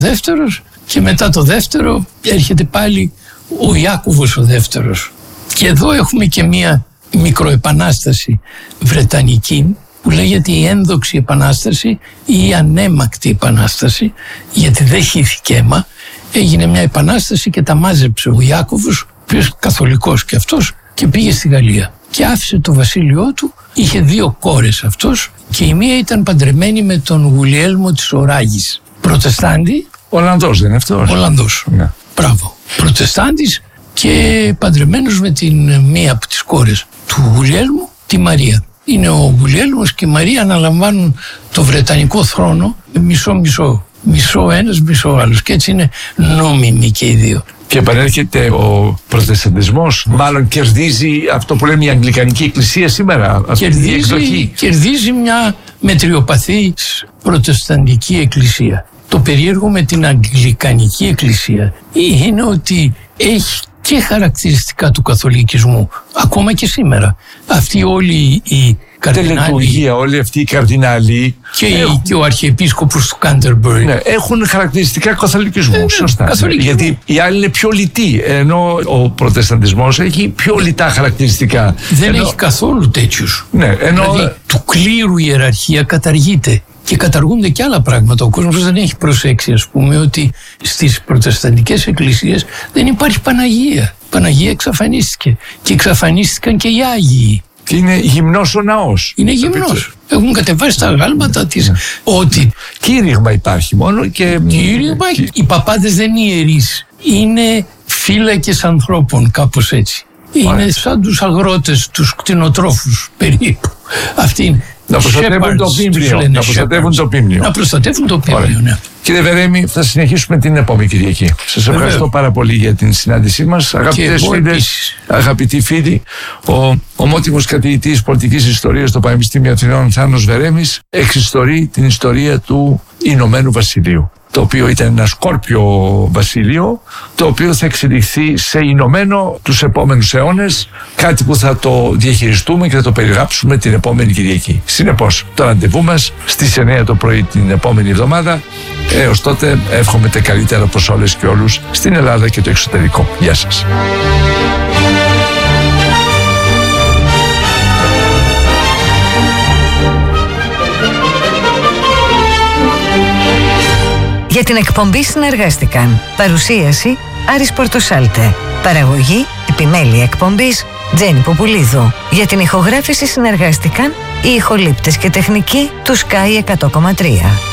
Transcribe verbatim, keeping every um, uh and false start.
δεύτερος και μετά το δεύτερο έρχεται πάλι ο Ιάκωβος ο δεύτερος. Και εδώ έχουμε και μία μικροεπανάσταση βρετανική που λέγεται η ένδοξη επανάσταση ή η ανέμακτη επανάσταση, γιατί δεν χύθηκε αίμα. Έγινε μια επανάσταση και τα μάζεψε ο Ιάκωβος, ο οποίος καθολικός και αυτός, και πήγε στη Γαλλία και άφησε το βασίλειό του. Είχε δύο κόρες αυτός και η μία ήταν παντρεμένη με τον Γουλιέλμο της Οράγης, προτεστάντη. Ολλανδός δεν είναι αυτός? Ολλανδός, ναι. Μπράβο. Προτεστάντης και παντρεμένος με την μία από τις κόρες του Γουλιέλμου, τη Μαρία. Είναι ο Γουλιέλμος και η Μαρία αναλαμβάνουν το βρετανικό θρόνο μισό-μισό. Μισό ένας, μισό άλλος. Και έτσι είναι νόμιμοι και οι δύο. Και επανέρχεται ο προτεσταντισμός, μάλλον κερδίζει αυτό που λέμε η Αγγλικανική Εκκλησία σήμερα, αυτή η εκδοχή. Κερδίζει μια μετριοπαθή προτεσταντική εκκλησία. Το περίεργο με την Αγγλικανική Εκκλησία είναι ότι έχει και χαρακτηριστικά του καθολικισμού, ακόμα και σήμερα. Αυτή όλη η καρδινάλη, όλοι αυτοί οι καρδινάλοι και, έχουν... και ο αρχιεπίσκοπος του Κάντερμπερι, ναι, έχουν χαρακτηριστικά καθολικισμού. Ε, σωστά. Καθολικισμού. Γιατί οι άλλοι είναι πιο λιτοί, ενώ ο προτεσταντισμός έχει πιο λιτά χαρακτηριστικά. Δεν ενώ... έχει καθόλου τέτοιους. Ναι, ενώ... Δηλαδή, του κλήρου η ιεραρχία καταργείται. Και καταργούνται και άλλα πράγματα. Ο κόσμος δεν έχει προσέξει, ας πούμε, ότι στις προτεσταντικές εκκλησίες δεν υπάρχει Παναγία. Η Παναγία εξαφανίστηκε. Και εξαφανίστηκαν και οι Άγιοι. Και είναι γυμνός ο ναός. Είναι γυμνός. Έχουν κατεβάσει τα γάλματα της. Ναι. Ότι. Κήρυγμα υπάρχει μόνο και. Κήρυγμα. Και... Οι παπάδες δεν είναι ιερείς. Είναι φύλακες ανθρώπων, κάπως έτσι. Είναι σαν τους αγρότες, τους κτηνοτρόφους περίπου. Αυτή είναι. Να προστατεύουν το πίμνιο. Να προστατεύουν το πίμνιο. Να προστατεύουν το πίμνιο, ναι. Κύριε Βερέμη, θα συνεχίσουμε την επόμενη Κυριακή. Σας ευχαριστώ πάρα πολύ για την συνάντησή μας. Αγαπητές φίλες, αγαπητοί φίλοι, ο ομότιμος καθηγητής πολιτικής ιστορίας στο Πανεπιστήμιο Αθηνών Θάνος Βερέμης εξιστορεί την ιστορία του Ηνωμένου Βασιλείου, το οποίο ήταν ένα σκόρπιο βασίλειο, το οποίο θα εξελιχθεί σε ηνωμένο τους επόμενους αιώνες, κάτι που θα το διαχειριστούμε και θα το περιγράψουμε την επόμενη Κυριακή. Συνεπώς, το ραντεβού μας στις εννιά το πρωί την επόμενη εβδομάδα. Έως τότε, εύχομαι τα καλύτερα προς όλες και όλους στην Ελλάδα και το εξωτερικό. Γεια σας. Για την εκπομπή συνεργάστηκαν παρουσίαση Άρης Πορτοσάλτε, παραγωγή επιμέλεια εκπομπής Τζέννη Ποπουλίδου. Για την ηχογράφηση συνεργάστηκαν οι ηχολήπτες και τεχνικοί του Sky εκατό κόμμα τρία.